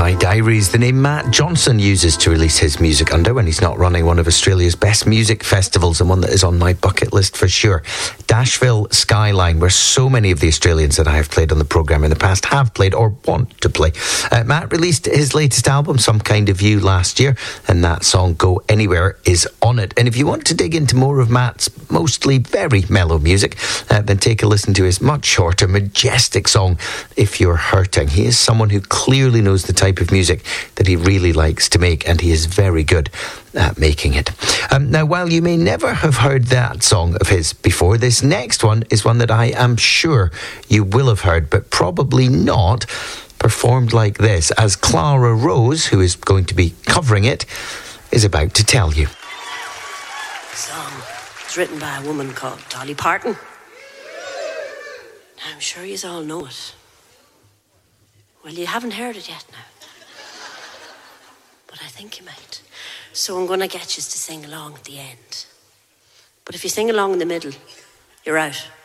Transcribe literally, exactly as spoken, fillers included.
My Diaries, the name Matt Johnson uses to release his music under when he's not running one of Australia's best music festivals, and one that is on my bucket list for sure. Dashville Skyline, where so many of the Australians that I have played on the programme in the past have played or want to play. Uh, Matt released his latest album, Some Kind of You, last year, and that song, Go Anywhere, is on it. And if you want to dig into more of Matt's mostly very mellow music, uh, then take a listen to his much shorter, majestic song, If You're Hurting. He is someone who clearly knows the type of music that he really likes to make, and he is very good at making it. Um, now, while you may never have heard that song of his before, this next one is one that I am sure you will have heard, but probably not performed like this, as Clara Rose, who is going to be covering it, is about to tell you. The song was written by a woman called Dolly Parton. I'm sure you all know it. Well, you haven't heard it yet now, but I think you might. So I'm going to get you to sing along at the end. But if you sing along in the middle, you're out.